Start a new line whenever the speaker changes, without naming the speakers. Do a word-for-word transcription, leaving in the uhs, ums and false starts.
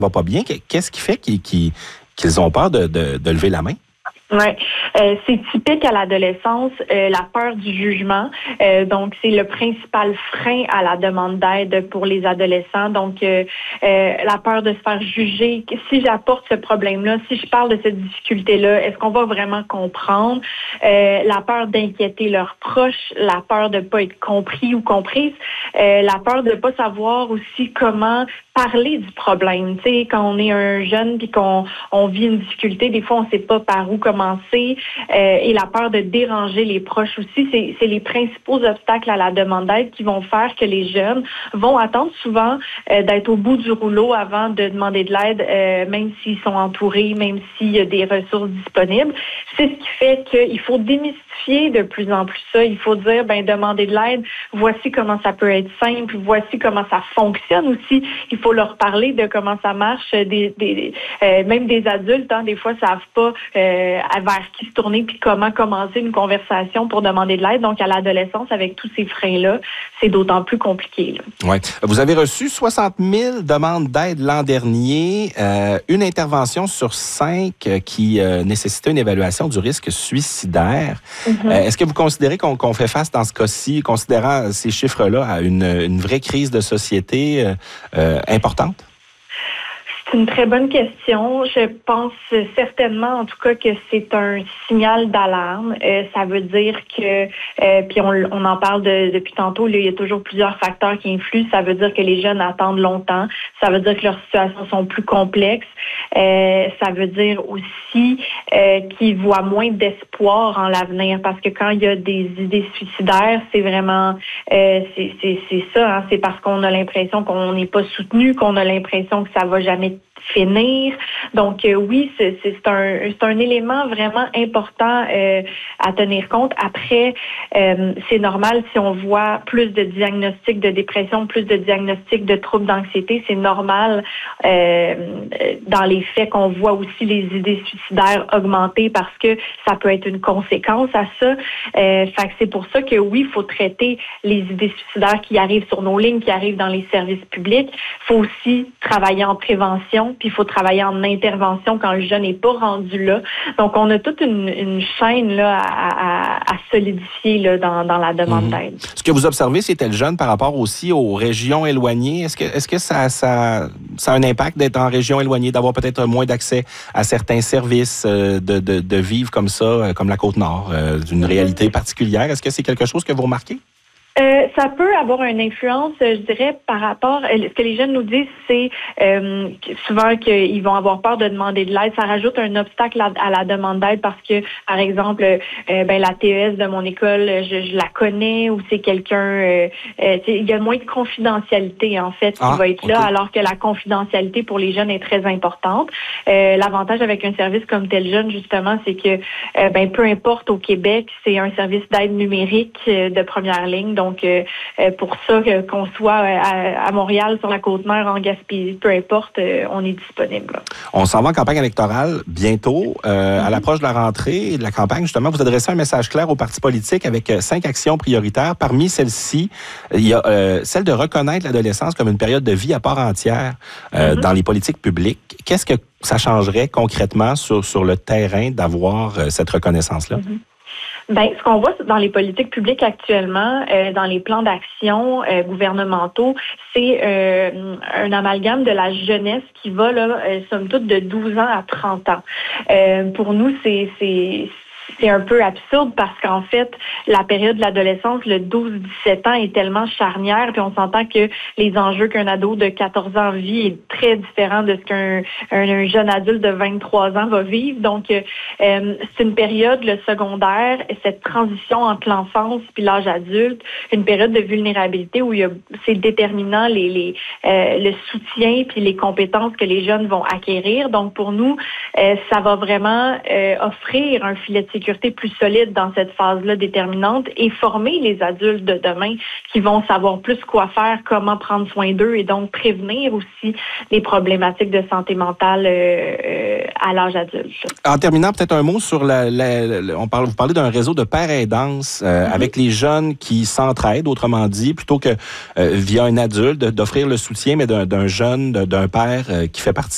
va pas bien. Qu'est-ce qui fait qu'ils, qu'ils, qu'ils ont peur de, de, de lever la main?
Oui, euh, c'est typique à l'adolescence, euh, la peur du jugement. Euh, donc, c'est le principal frein à la demande d'aide pour les adolescents. Donc, euh, euh, la peur de se faire juger. Si j'apporte ce problème-là, si je parle de cette difficulté-là, est-ce qu'on va vraiment comprendre? Euh, la peur d'inquiéter leurs proches, la peur de ne pas être compris ou comprise, euh, la peur de ne pas savoir aussi comment parler du problème. Tu sais, quand on est un jeune puis qu'on on vit une difficulté, des fois, on ne sait pas par où commencer. Euh, et la peur de déranger les proches aussi, c'est, c'est les principaux obstacles à la demande d'aide qui vont faire que les jeunes vont attendre souvent euh, d'être au bout du rouleau avant de demander de l'aide, euh, même s'ils sont entourés, même s'il y a des ressources disponibles. C'est ce qui fait qu'il faut démystifier de plus en plus ça. Il faut dire, ben demander de l'aide, voici comment ça peut être simple, voici comment ça fonctionne aussi. Il faut leur parler de comment ça marche. Des, des, euh, même des adultes, hein, des fois, savent pas euh, vers qui se tourner puis comment commencer une conversation pour demander de l'aide. Donc, à l'adolescence, avec tous ces freins-là, c'est d'autant plus compliqué.
Oui. Vous avez reçu soixante mille demandes d'aide l'an dernier, euh, une intervention sur cinq euh, qui euh, nécessitait une évaluation du risque suicidaire. Mm-hmm. Euh, est-ce que vous considérez qu'on, qu'on fait face dans ce cas-ci, considérant ces chiffres-là, à une, une vraie crise de société euh, euh, importante?
C'est une très bonne question. Je pense certainement, en tout cas, que c'est un signal d'alarme. Euh, ça veut dire que, euh, puis on, on en parle de, depuis tantôt, là, il y a toujours plusieurs facteurs qui influent. Ça veut dire que les jeunes attendent longtemps. Ça veut dire que leurs situations sont plus complexes. Euh, ça veut dire aussi euh, qu'ils voient moins d'espoir en l'avenir, parce que quand il y a des idées suicidaires, c'est vraiment, euh, c'est, c'est, c'est ça. Hein, c'est parce qu'on a l'impression qu'on n'est pas soutenu, qu'on a l'impression que ça va jamais finir. Donc euh, oui, c'est, c'est, un, c'est un élément vraiment important euh, à tenir compte. Après, euh, c'est normal si on voit plus de diagnostics de dépression, plus de diagnostics de troubles d'anxiété, c'est normal euh, dans les faits qu'on voit aussi les idées suicidaires augmenter, parce que ça peut être une conséquence à ça. Euh, fait que c'est pour ça que oui, il faut traiter les idées suicidaires qui arrivent sur nos lignes, qui arrivent dans les services publics. Il faut aussi travailler en prévention, puis il faut travailler en intervention quand le jeune n'est pas rendu là. Donc, on a toute une, une chaîne là, à, à, à solidifier là, dans, dans la demande mmh. d'aide.
Ce que vous observez, c'était le jeune par rapport aussi aux régions éloignées. Est-ce que, est-ce que ça, ça, ça a un impact d'être en région éloignée, d'avoir peut-être moins d'accès à certains services, de, de, de vivre comme ça, comme la Côte-Nord, d'une mmh. réalité particulière? Est-ce que c'est quelque chose que vous remarquez?
Euh, ça peut avoir une influence, je dirais, par rapport... Ce que les jeunes nous disent, c'est euh, souvent qu'ils vont avoir peur de demander de l'aide. Ça rajoute un obstacle à, à la demande d'aide parce que, par exemple, euh, ben, la T E S de mon école, je, je la connais, ou c'est quelqu'un... Euh, euh, il y a moins de confidentialité, en fait, qui ah, va être okay. là, alors que la confidentialité pour les jeunes est très importante. Euh, l'avantage avec un service comme Tel Jeune, justement, c'est que, euh, ben, peu importe au Québec, c'est un service d'aide numérique euh, de première ligne. Donc, euh, pour ça, euh, qu'on soit à, à Montréal, sur la Côte-Nord, en Gaspésie, peu importe, euh, on est disponible.
On s'en va en campagne électorale bientôt. Euh, mm-hmm. À l'approche de la rentrée et de la campagne, justement, vous adressez un message clair aux partis politiques avec cinq actions prioritaires. Parmi celles-ci, il y a euh, celle de reconnaître l'adolescence comme une période de vie à part entière euh, mm-hmm. dans les politiques publiques. Qu'est-ce que ça changerait concrètement sur, sur le terrain d'avoir euh, cette reconnaissance-là? Mm-hmm.
Ben, ce qu'on voit dans les politiques publiques actuellement, euh, dans les plans d'action euh, gouvernementaux, c'est euh, un amalgame de la jeunesse qui va, là, euh, somme toute, de douze ans à trente ans. Euh, pour nous, c'est... c'est C'est un peu absurde parce qu'en fait, la période de l'adolescence, le douze dix-sept ans, est tellement charnière, puis on s'entend que les enjeux qu'un ado de quatorze ans vit est très différent de ce qu'un un, un jeune adulte de vingt-trois ans va vivre. Donc, euh, c'est une période, le secondaire, cette transition entre l'enfance puis l'âge adulte, une période de vulnérabilité où il y a, c'est déterminant les, les, euh, le soutien puis les compétences que les jeunes vont acquérir. Donc, pour nous, euh, ça va vraiment euh, offrir un filet de sécurité plus solide dans cette phase-là déterminante et former les adultes de demain qui vont savoir plus quoi faire, comment prendre soin d'eux et donc prévenir aussi les problématiques de santé mentale euh, euh, à l'âge adulte.
En terminant, peut-être un mot sur la... la, la on parle, vous parlez d'un réseau de pères aidances euh, mm-hmm. avec les jeunes qui s'entraident, autrement dit, plutôt que euh, via un adulte, d'offrir le soutien, mais d'un, d'un jeune, d'un père euh, qui fait partie